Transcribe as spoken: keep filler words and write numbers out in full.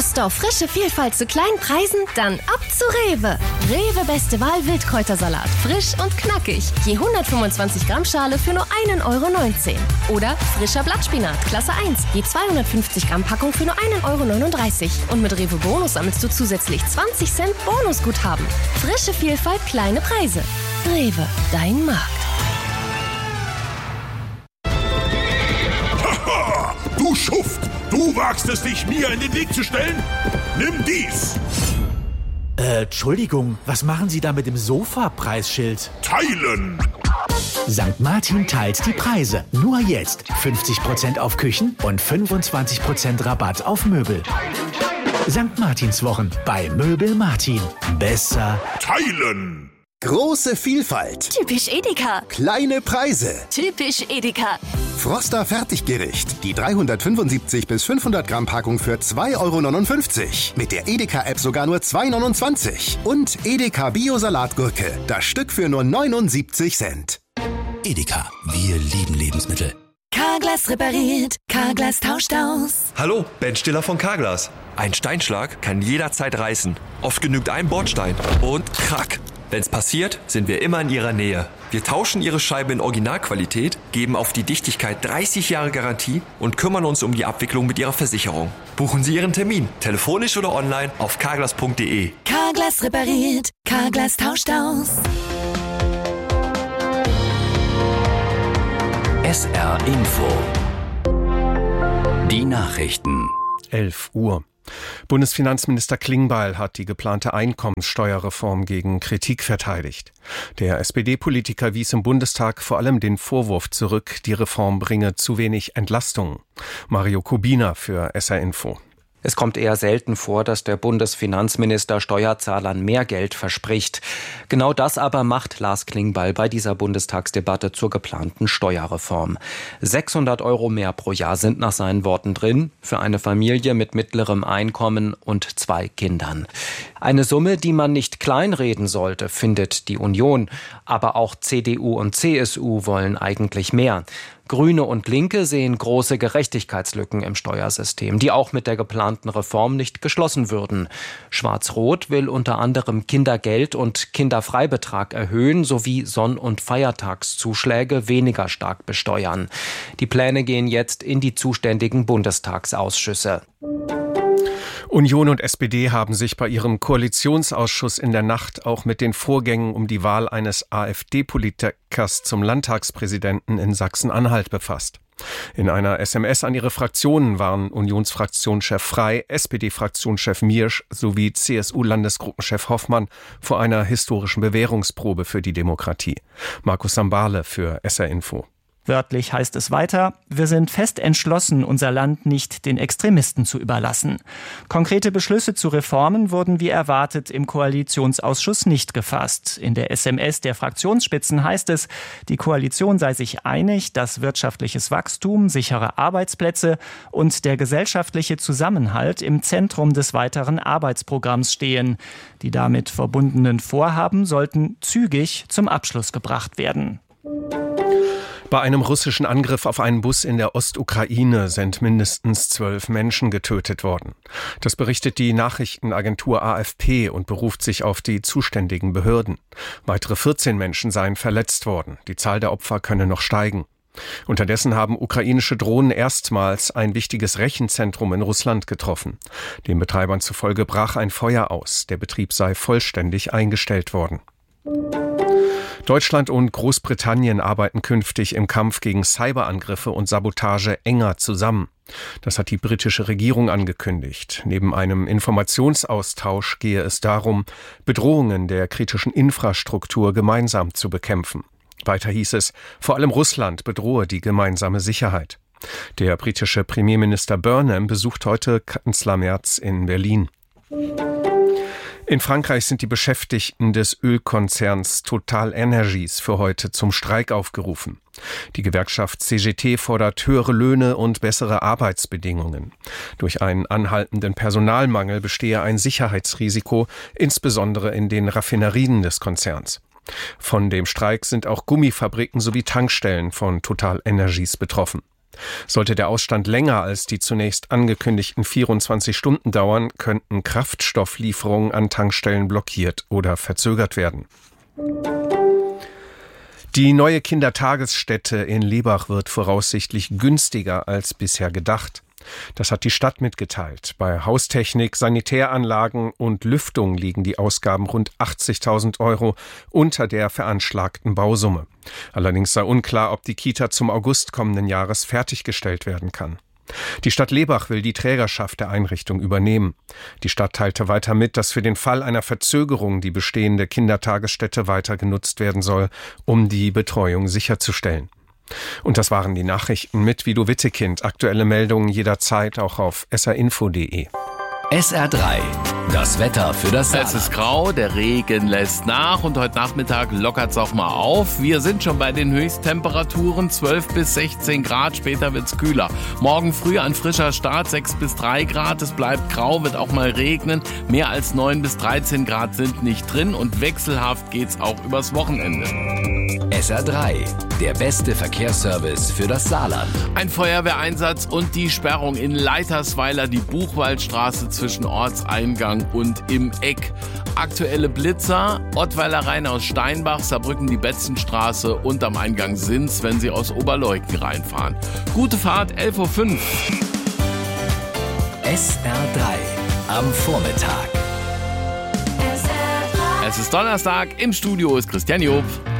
Lust auf frische Vielfalt zu kleinen Preisen? Dann ab zu Rewe. Rewe Beste Wahl Wildkräutersalat. Frisch und knackig. Je hundertfünfundzwanzig Gramm Schale für nur ein Euro neunzehn. Oder frischer Blattspinat, Klasse eins. Je zweihundertfünfzig Gramm Packung für nur ein Euro neununddreißig. Und mit Rewe Bonus sammelst du zusätzlich zwanzig Cent Bonusguthaben. Frische Vielfalt, kleine Preise. Rewe, dein Markt. Haha, du Schuft! Du wagst es, dich mir in den Weg zu stellen? Nimm dies! Äh, Entschuldigung, was machen Sie da mit dem Sofa-Preisschild? Teilen! Sankt Martin teilt die Preise. Nur jetzt fünfzig Prozent auf Küchen und fünfundzwanzig Prozent Rabatt auf Möbel. Sankt Martins Wochen bei Möbel Martin. Besser teilen! Große Vielfalt. Typisch Edeka. Kleine Preise. Typisch Edeka. Froster Fertiggericht. Die dreihundertfünfundsiebzig bis fünfhundert Gramm Packung für zwei Euro neunundfünfzig. Mit der Edeka-App sogar nur zwei Euro neunundzwanzig. Und Edeka Bio-Salatgurke. Das Stück für nur neunundsiebzig Cent. Edeka. Wir lieben Lebensmittel. Carglass repariert. Carglass tauscht aus. Hallo, Ben Stiller von Carglass. Ein Steinschlag kann jederzeit reißen. Oft genügt ein Bordstein. Und krack. Wenn's passiert, sind wir immer in Ihrer Nähe. Wir tauschen Ihre Scheibe in Originalqualität, geben auf die Dichtigkeit dreißig Jahre Garantie und kümmern uns um die Abwicklung mit Ihrer Versicherung. Buchen Sie Ihren Termin, telefonisch oder online auf carglass punkt de. Carglass repariert. Carglass tauscht aus. S R Info. Die Nachrichten. elf Uhr. Bundesfinanzminister Klingbeil hat die geplante Einkommenssteuerreform gegen Kritik verteidigt. Der S P D-Politiker wies im Bundestag vor allem den Vorwurf zurück, die Reform bringe zu wenig Entlastung. Mario Kubina für S R Info. Es kommt eher selten vor, dass der Bundesfinanzminister Steuerzahlern mehr Geld verspricht. Genau das aber macht Lars Klingbeil bei dieser Bundestagsdebatte zur geplanten Steuerreform. sechshundert Euro mehr pro Jahr sind nach seinen Worten drin, für eine Familie mit mittlerem Einkommen und zwei Kindern. Eine Summe, die man nicht kleinreden sollte, findet die Union. Aber auch C D U und C S U wollen eigentlich mehr. Grüne und Linke sehen große Gerechtigkeitslücken im Steuersystem, die auch mit der geplanten Reform nicht geschlossen würden. Schwarz-Rot will unter anderem Kindergeld und Kinderfreibetrag erhöhen sowie Sonn- und Feiertagszuschläge weniger stark besteuern. Die Pläne gehen jetzt in die zuständigen Bundestagsausschüsse. Union und S P D haben sich bei ihrem Koalitionsausschuss in der Nacht auch mit den Vorgängen um die Wahl eines AfD-Politikers zum Landtagspräsidenten in Sachsen-Anhalt befasst. In einer S M S an ihre Fraktionen waren Unionsfraktionschef Frey, S P D-Fraktionschef Miersch sowie C S U-Landesgruppenchef Hoffmann vor einer historischen Bewährungsprobe für die Demokratie. Markus Sambale für S R Info. Wörtlich heißt es weiter, wir sind fest entschlossen, unser Land nicht den Extremisten zu überlassen. Konkrete Beschlüsse zu Reformen wurden wie erwartet im Koalitionsausschuss nicht gefasst. In der S M S der Fraktionsspitzen heißt es, die Koalition sei sich einig, dass wirtschaftliches Wachstum, sichere Arbeitsplätze und der gesellschaftliche Zusammenhalt im Zentrum des weiteren Arbeitsprogramms stehen. Die damit verbundenen Vorhaben sollten zügig zum Abschluss gebracht werden. Bei einem russischen Angriff auf einen Bus in der Ostukraine sind mindestens zwölf Menschen getötet worden. Das berichtet die Nachrichtenagentur A F P und beruft sich auf die zuständigen Behörden. Weitere vierzehn Menschen seien verletzt worden. Die Zahl der Opfer könne noch steigen. Unterdessen haben ukrainische Drohnen erstmals ein wichtiges Rechenzentrum in Russland getroffen. Den Betreibern zufolge brach ein Feuer aus. Der Betrieb sei vollständig eingestellt worden. Deutschland und Großbritannien arbeiten künftig im Kampf gegen Cyberangriffe und Sabotage enger zusammen. Das hat die britische Regierung angekündigt. Neben einem Informationsaustausch gehe es darum, Bedrohungen der kritischen Infrastruktur gemeinsam zu bekämpfen. Weiter hieß es, vor allem Russland bedrohe die gemeinsame Sicherheit. Der britische Premierminister Burnham besucht heute Kanzler Merz in Berlin. In Frankreich sind die Beschäftigten des Ölkonzerns Total Energies für heute zum Streik aufgerufen. Die Gewerkschaft C G T fordert höhere Löhne und bessere Arbeitsbedingungen. Durch einen anhaltenden Personalmangel bestehe ein Sicherheitsrisiko, insbesondere in den Raffinerien des Konzerns. Von dem Streik sind auch Gummifabriken sowie Tankstellen von Total Energies betroffen. Sollte der Ausstand länger als die zunächst angekündigten vierundzwanzig Stunden dauern, könnten Kraftstofflieferungen an Tankstellen blockiert oder verzögert werden. Die neue Kindertagesstätte in Lebach wird voraussichtlich günstiger als bisher gedacht. Das hat die Stadt mitgeteilt. Bei Haustechnik, Sanitäranlagen und Lüftung liegen die Ausgaben rund achtzigtausend Euro unter der veranschlagten Bausumme. Allerdings sei unklar, ob die Kita zum August kommenden Jahres fertiggestellt werden kann. Die Stadt Lebach will die Trägerschaft der Einrichtung übernehmen. Die Stadt teilte weiter mit, dass für den Fall einer Verzögerung die bestehende Kindertagesstätte weiter genutzt werden soll, um die Betreuung sicherzustellen. Und das waren die Nachrichten mit Vido Wittekind. Aktuelle Meldungen jederzeit auch auf s r info punkt d e. S R drei, das Wetter für das Saarland. Es ist grau, der Regen lässt nach und heute Nachmittag lockert es auch mal auf. Wir sind schon bei den Höchsttemperaturen, zwölf bis sechzehn Grad, später wird's kühler. Morgen früh ein frischer Start, sechs bis drei Grad, es bleibt grau, wird auch mal regnen. Mehr als neun bis dreizehn Grad sind nicht drin und wechselhaft geht's auch übers Wochenende. S R drei, der beste Verkehrsservice für das Saarland. Ein Feuerwehreinsatz und die Sperrung in Leitersweiler, die Buchwaldstraße zwischen Ortseingang und im Eck. Aktuelle Blitzer, Ottweiler Rhein aus Steinbach, Saarbrücken die Betzenstraße und am Eingang Sins, wenn Sie aus Oberleuthen reinfahren. Gute Fahrt, elf Uhr fünf. S R drei am Vormittag. Es ist Donnerstag, im Studio ist Christian Job.